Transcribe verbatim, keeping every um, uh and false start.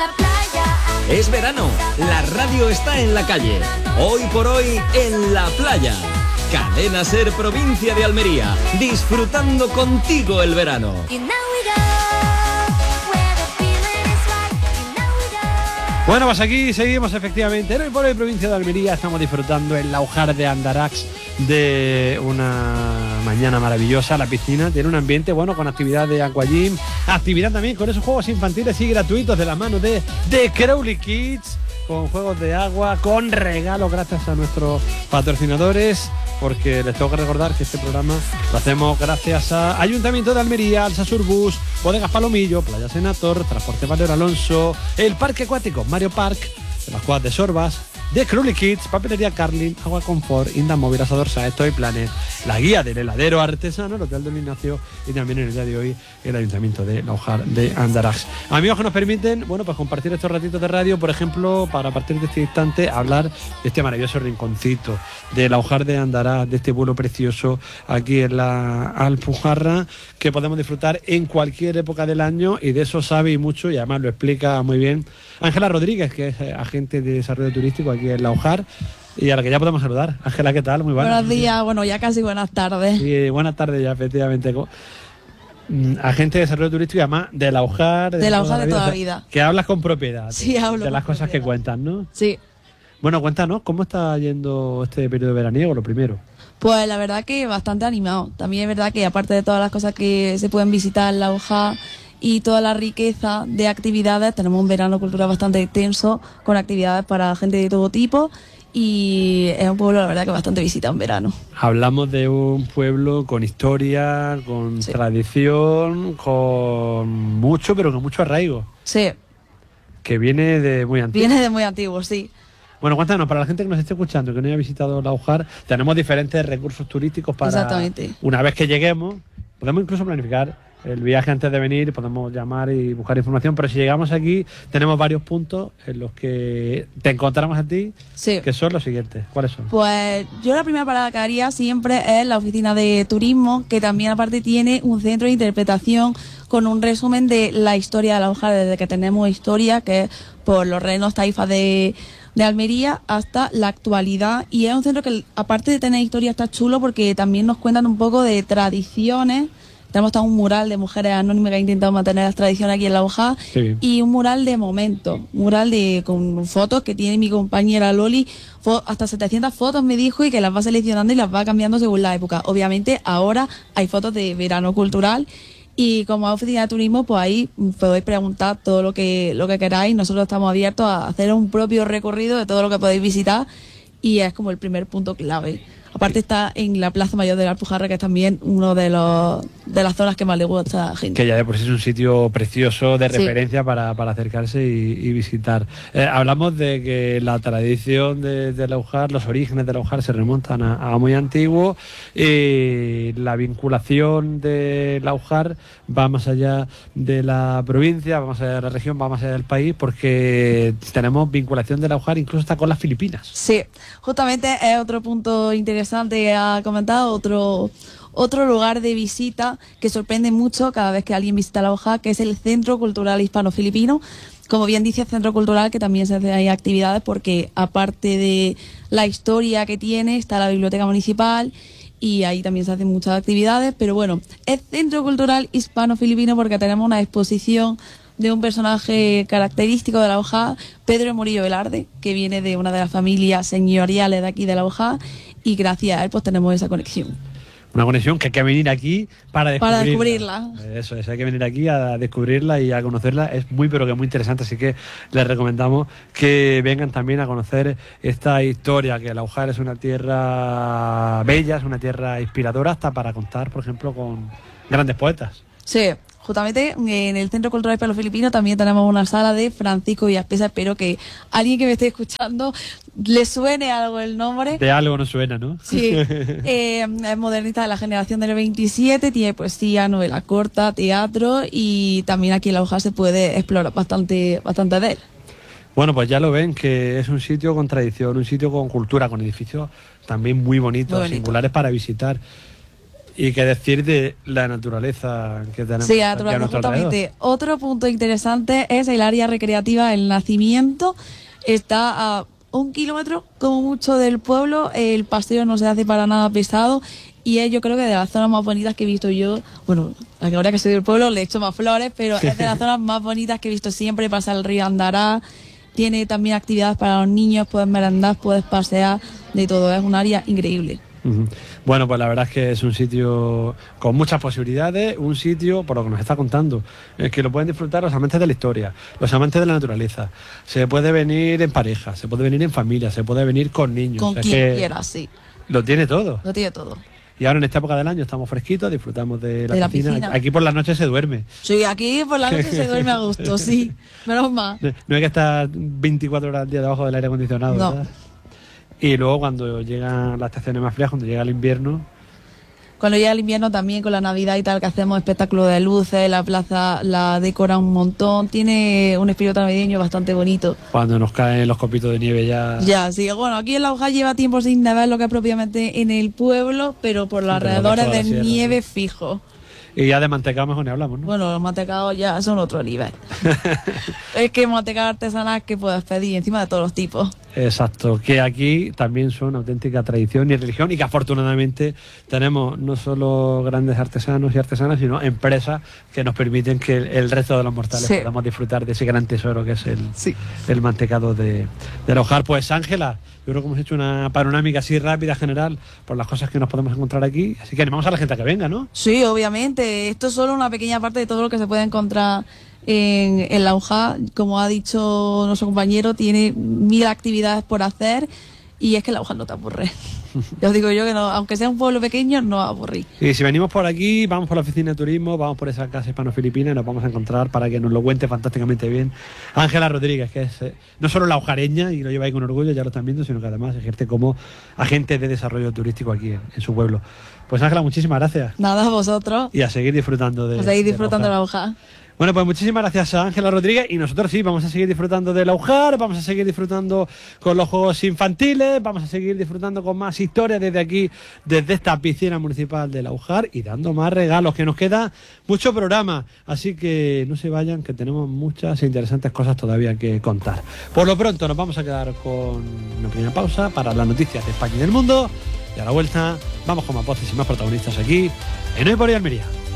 la playa. Es verano, la radio está en la calle. Hoy por hoy, en la playa. Cadena Ser, provincia de Almería, disfrutando contigo el verano. Bueno, pues aquí seguimos efectivamente. Hoy por hoy, provincia de Almería, estamos disfrutando el Laujar de Andarax de una mañana maravillosa. La piscina tiene un ambiente bueno con actividad de aquagym, actividad también con esos juegos infantiles y gratuitos de la mano de The Crowley Kids, con juegos de agua, con regalos gracias a nuestros patrocinadores, porque les tengo que recordar que este programa lo hacemos gracias a Ayuntamiento de Almería, Alsa Surbus, Bodegas Palomillo, Playa Senator, Transporte Valero Alonso, el Parque Acuático Mario Park, las Cuadras de Sorbas, The Crowley Kids, Papelería Carlin, Agua Confort, Indamóvil, Asador Saez, Toy Planet, la guía del heladero artesano, el Hotel del Ignacio y también en el día de hoy el Ayuntamiento de Laujar de Andarax. Amigos que nos permiten, bueno, pues compartir estos ratitos de radio, por ejemplo, para a partir de este instante hablar de este maravilloso rinconcito de Laujar de Andarax, de este pueblo precioso aquí en la Alpujarra, que podemos disfrutar en cualquier época del año, y de eso sabe y mucho, y además lo explica muy bien Ángela Rodríguez, que es agente de desarrollo turístico aquí en Laujar, y a la que ya podemos saludar. Ángela, ¿qué tal? Muy buenas. Buenos días, bueno, ya casi buenas tardes. Sí, buenas tardes ya, efectivamente. Agente de desarrollo turístico y además de Laujar. De, de Laujar de toda la vida. Que hablas con propiedad. Sí, hablo. De las cosas propiedad. que cuentan, ¿no? Sí. Bueno, cuéntanos, ¿cómo está yendo este periodo veraniego, lo primero? Pues la verdad que bastante animado. También es verdad que aparte de todas las cosas que se pueden visitar en Laujar y toda la riqueza de actividades, tenemos un verano cultural bastante extenso, con actividades para gente de todo tipo, y es un pueblo, la verdad, que bastante visita en verano. Hablamos de un pueblo con historia, con sí. tradición, con mucho, pero con mucho arraigo. Sí. Que viene de muy antiguo. Viene de muy antiguo, sí. Bueno, cuéntanos, para la gente que nos esté escuchando, que no haya visitado Laujar, tenemos diferentes recursos turísticos para... Exactamente. Una vez que lleguemos, podemos incluso planificar el viaje antes de venir, podemos llamar y buscar información, pero si llegamos aquí tenemos varios puntos en los que te encontramos a ti, sí. que son los siguientes. ¿Cuáles son? Pues yo la primera parada que haría siempre es la oficina de turismo, que también aparte tiene un centro de interpretación con un resumen de la historia de Laujar, desde que tenemos historia, que es por los reinos taifas de... de Almería hasta la actualidad, y es un centro que aparte de tener historia está chulo porque también nos cuentan un poco de tradiciones. Tenemos también un mural de mujeres anónimas que ha intentado mantener las tradiciones aquí en Laujar, sí. Y un mural de momentos, mural de con fotos que tiene mi compañera Loli, hasta setecientas fotos me dijo, y que las va seleccionando y las va cambiando según la época. Obviamente ahora hay fotos de verano cultural, y como oficina de turismo, pues ahí podéis preguntar todo lo que lo que queráis. Nosotros estamos abiertos a hacer un propio recorrido de todo lo que podéis visitar, y es como el primer punto clave. Aparte está en la Plaza Mayor de la Alpujarra, que es también uno de los de las zonas que más le gusta a la gente. Que ya de por sí es un sitio precioso de referencia, sí. para, para acercarse y, y visitar. Eh, hablamos de que la tradición de, de Laujar, los orígenes de Laujar se remontan a, a muy antiguo, y la vinculación de Laujar va más allá de la provincia, va más allá de la región, va más allá del país, porque tenemos vinculación de Laujar incluso hasta con las Filipinas. Sí, justamente es otro punto interesante que ha comentado, otro otro lugar de visita que sorprende mucho cada vez que alguien visita Laujar, que es el Centro Cultural Hispano-Filipino. Como bien dice, Centro Cultural, que también se hacen ahí actividades, porque aparte de la historia que tiene, está la Biblioteca Municipal, y ahí también se hacen muchas actividades. Pero bueno, es Centro Cultural Hispano-Filipino porque tenemos una exposición de un personaje característico de Laujar, Pedro Murillo Velarde, que viene de una de las familias señoriales de aquí de Laujar, y gracias a él pues tenemos esa conexión. Una conexión que hay que venir aquí para descubrirla. Para descubrirla. Eso es, hay que venir aquí a descubrirla y a conocerla. Es muy, pero que muy interesante, así que les recomendamos que vengan también a conocer esta historia, que Laujar es una tierra bella, es una tierra inspiradora, hasta para contar, por ejemplo, con grandes poetas. Sí. Justamente en el Centro Cultural Hispano-Filipino también tenemos una sala de Francisco Villaspesa. Espero que alguien que me esté escuchando le suene algo el nombre. De algo no suena, ¿no? Sí. eh, es modernista de la generación del veintisiete, tiene poesía, novela corta, teatro, y también aquí en Laujar se puede explorar bastante, bastante de él. Bueno, pues ya lo ven, que es un sitio con tradición, un sitio con cultura, con edificios también muy bonitos, muy bonito. Singulares para visitar. Y qué decir de la naturaleza que tenemos. Sí, aquí a nuestro absolutamente. alrededor. Otro punto interesante es el área recreativa El Nacimiento. Está a un kilómetro como mucho del pueblo. El paseo no se hace para nada pesado. Y es, yo creo que de las zonas más bonitas que he visto yo. Bueno, ahora que soy del pueblo le echo más flores, pero es de las zonas más bonitas que he visto siempre. Pasa el río Andará. Tiene también actividades para los niños. Puedes merendar, puedes pasear, de todo. Es un área increíble. Uh-huh. Bueno, pues la verdad es que es un sitio con muchas posibilidades, un sitio, por lo que nos está contando, es que lo pueden disfrutar los amantes de la historia, los amantes de la naturaleza. Se puede venir en pareja, se puede venir en familia, se puede venir con niños. Con es quien que quiera, sí. Lo tiene todo. Lo tiene todo. Y ahora en esta época del año estamos fresquitos, disfrutamos de la, De la piscina. piscina. Aquí por las noches se duerme. Sí, aquí por la noche se duerme a gusto, sí. Menos mal. No hay que estar veinticuatro horas al día debajo del aire acondicionado, No. ¿verdad? Y luego cuando llegan las estaciones más frías, cuando llega el invierno, Cuando llega el invierno también, con la Navidad y tal, que hacemos espectáculo de luces, la plaza la decora un montón, tiene un espíritu navideño bastante bonito. cuando nos caen los copitos de nieve ya... Ya, sí, bueno, aquí en La Hoja lleva tiempo sin nevar lo que es propiamente en el pueblo, pero por los Sí, pero alrededores por toda de la sierra, nieve fijo. Y ya de mantecado mejor ni hablamos, ¿no? Bueno, los mantecados ya son otro nivel. Es que mantecado artesanal que puedes pedir encima de todos los tipos. Exacto, que aquí también son auténtica tradición y religión y que afortunadamente tenemos no solo grandes artesanos y artesanas, sino empresas que nos permiten que el, el resto de los mortales Sí. podamos disfrutar de ese gran tesoro que es el, Sí. el mantecado de, de La Hojar. Pues Ángela, yo creo que hemos hecho una panorámica así rápida, general, por las cosas que nos podemos encontrar aquí, así que animamos a la gente a que venga, ¿no? Sí, obviamente. Esto es solo una pequeña parte de todo lo que se puede encontrar en, en La Hoja. Como ha dicho nuestro compañero, tiene mil actividades por hacer y es que La Hoja no te aburre. Ya os digo yo que no, aunque sea un pueblo pequeño, no aburrí. Y si venimos por aquí, vamos por la oficina de turismo, vamos por esa casa hispano-filipina y nos vamos a encontrar para que nos lo cuente fantásticamente bien Ángela Rodríguez, que es eh, no solo la hojareña y lo lleva ahí con orgullo, ya lo están viendo, sino que además ejerce como agente de desarrollo turístico aquí en, en su pueblo. Pues Ángela, muchísimas gracias Nada, a vosotros. y a seguir disfrutando de, A seguir de disfrutando de La La Hojar. Hoja. Bueno, pues muchísimas gracias a Ángela Rodríguez y nosotros sí, vamos a seguir disfrutando de La Hojar, vamos a seguir disfrutando con los juegos infantiles, vamos a seguir disfrutando con más historias desde aquí, desde esta piscina municipal de La Hojar y dando más regalos, que nos queda mucho programa, así que no se vayan, que tenemos muchas interesantes cosas todavía que contar. Por lo pronto nos vamos a quedar con una pequeña pausa para las noticias de España y del mundo y a la vuelta vamos con más voces y más protagonistas aquí en Hoy por Hoy Almería.